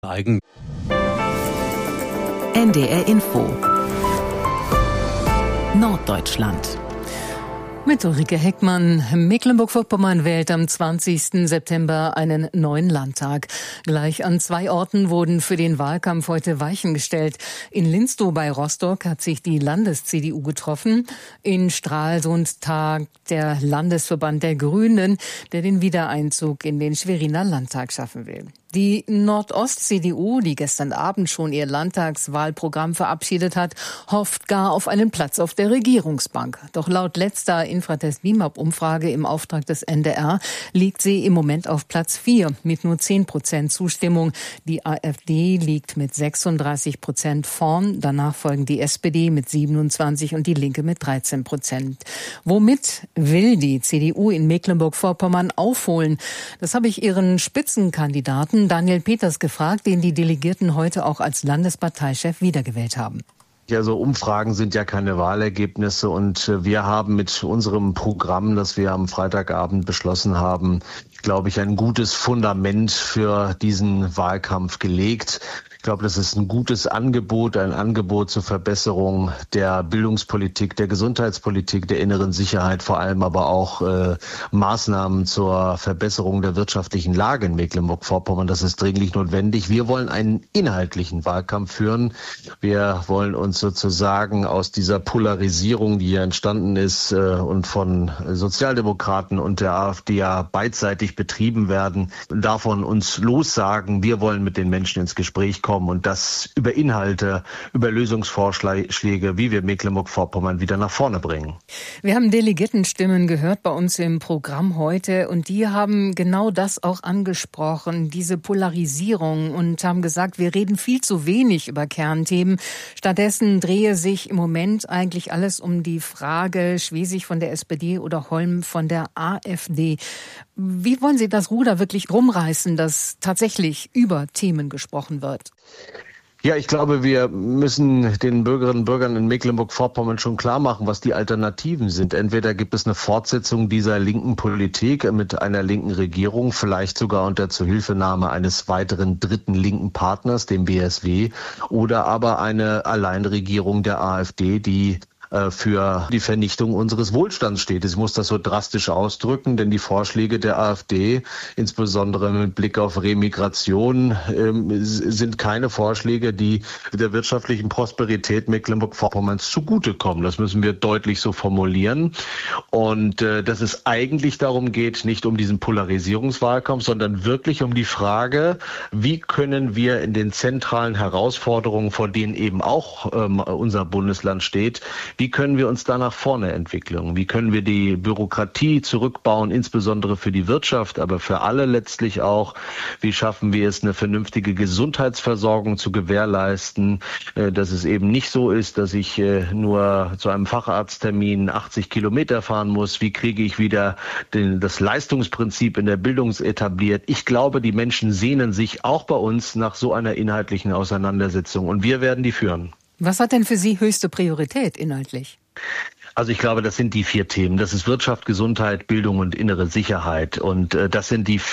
NDR Info Norddeutschland. Mit Ulrike Heckmann. Mecklenburg-Vorpommern wählt am 20. September einen neuen Landtag. Gleich an 2 Orten wurden für den Wahlkampf heute Weichen gestellt. In Linstow bei Rostock hat sich die Landes-CDU getroffen. In Stralsund tagt der Landesverband der Grünen, der den Wiedereinzug in den Schweriner Landtag schaffen will. Die Nordost-CDU, die gestern Abend schon ihr Landtagswahlprogramm verabschiedet hat, hofft gar auf einen Platz auf der Regierungsbank. Doch laut letzter Infratest-BIMAP-Umfrage im Auftrag des NDR liegt sie im Moment auf Platz 4 mit nur 10% Zustimmung. Die AfD liegt mit 36% vorn. Danach folgen die SPD mit 27% und die Linke mit 13%. Womit will die CDU in Mecklenburg-Vorpommern aufholen? Das habe ich ihren Spitzenkandidaten Daniel Peters gefragt, den die Delegierten heute auch als Landesparteichef wiedergewählt haben. Also Umfragen sind ja keine Wahlergebnisse und wir haben mit unserem Programm, das wir am Freitagabend beschlossen haben, glaube ich, ein gutes Fundament für diesen Wahlkampf gelegt. Ich glaube, das ist ein gutes Angebot, ein Angebot zur Verbesserung der Bildungspolitik, der Gesundheitspolitik, der inneren Sicherheit, vor allem aber auch Maßnahmen zur Verbesserung der wirtschaftlichen Lage in Mecklenburg-Vorpommern. Das ist dringlich notwendig. Wir wollen einen inhaltlichen Wahlkampf führen. Wir wollen uns sozusagen aus dieser Polarisierung, die hier entstanden ist und von Sozialdemokraten und der AfD ja beidseitig betrieben werden, davon uns lossagen. Wir wollen mit den Menschen ins Gespräch kommen und das über Inhalte, über Lösungsvorschläge, wie wir Mecklenburg-Vorpommern wieder nach vorne bringen. Wir haben Delegiertenstimmen gehört bei uns im Programm heute und die haben genau das auch angesprochen, diese Polarisierung, und haben gesagt, wir reden viel zu wenig über Kernthemen. Stattdessen drehe sich im Moment eigentlich alles um die Frage, Schwesig von der SPD oder Holm von der AfD. Wie wollen Sie das Ruder wirklich rumreißen, dass tatsächlich über Themen gesprochen wird? Ja, ich glaube, wir müssen den Bürgerinnen und Bürgern in Mecklenburg-Vorpommern schon klar machen, was die Alternativen sind. Entweder gibt es eine Fortsetzung dieser linken Politik mit einer linken Regierung, vielleicht sogar unter Zuhilfenahme eines weiteren dritten linken Partners, dem BSW, oder aber eine Alleinregierung der AfD, die für die Vernichtung unseres Wohlstands steht. Ich muss das so drastisch ausdrücken, denn die Vorschläge der AfD, insbesondere mit Blick auf Remigration, sind keine Vorschläge, die der wirtschaftlichen Prosperität Mecklenburg-Vorpommerns zugutekommen. Das müssen wir deutlich so formulieren. Und dass es eigentlich darum geht, nicht um diesen Polarisierungswahlkampf, sondern wirklich um die Frage, wie können wir in den zentralen Herausforderungen, vor denen eben auch unser Bundesland steht, wie können wir uns da nach vorne entwickeln? Wie können wir die Bürokratie zurückbauen, insbesondere für die Wirtschaft, aber für alle letztlich auch? Wie schaffen wir es, eine vernünftige Gesundheitsversorgung zu gewährleisten, dass es eben nicht so ist, dass ich nur zu einem Facharzttermin 80 Kilometer fahren muss? Wie kriege ich wieder das Leistungsprinzip in der Bildung etabliert? Ich glaube, die Menschen sehnen sich auch bei uns nach so einer inhaltlichen Auseinandersetzung und wir werden die führen. Was hat denn für Sie höchste Priorität inhaltlich? Also ich glaube, das sind die 4 Themen. Das ist Wirtschaft, Gesundheit, Bildung und innere Sicherheit. Und das sind die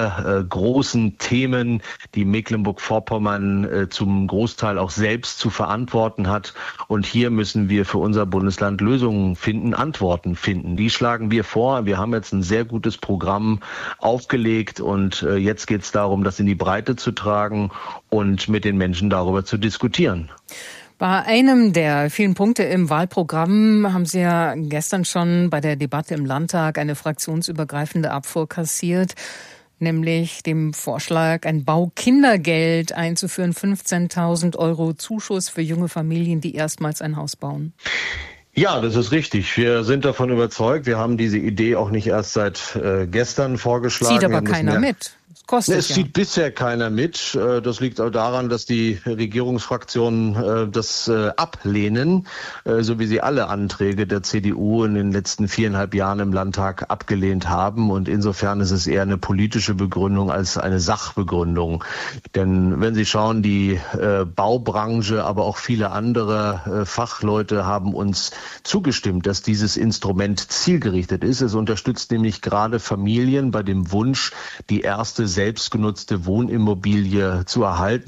4 großen Themen, die Mecklenburg-Vorpommern zum Großteil auch selbst zu verantworten hat. Und hier müssen wir für unser Bundesland Lösungen finden, Antworten finden. Die schlagen wir vor. Wir haben jetzt ein sehr gutes Programm aufgelegt und jetzt geht es darum, das in die Breite zu tragen und mit den Menschen darüber zu diskutieren. Bei einem der vielen Punkte im Wahlprogramm haben Sie ja gestern schon bei der Debatte im Landtag eine fraktionsübergreifende Abfuhr kassiert, nämlich dem Vorschlag, ein Baukindergeld einzuführen, 15.000 € Zuschuss für junge Familien, die erstmals ein Haus bauen. Ja, das ist richtig. Wir sind davon überzeugt. Wir haben diese Idee auch nicht erst seit gestern vorgeschlagen. Zieht aber keiner mit. Es zieht bisher keiner mit. Das liegt auch daran, dass die Regierungsfraktionen das ablehnen, so wie sie alle Anträge der CDU in den letzten 4,5 Jahren im Landtag abgelehnt haben. Und insofern ist es eher eine politische Begründung als eine Sachbegründung. Denn wenn Sie schauen, die Baubranche, aber auch viele andere Fachleute haben uns zugestimmt, dass dieses Instrument zielgerichtet ist. Es unterstützt nämlich gerade Familien bei dem Wunsch, die erste selbstgenutzte Wohnimmobilie zu erhalten.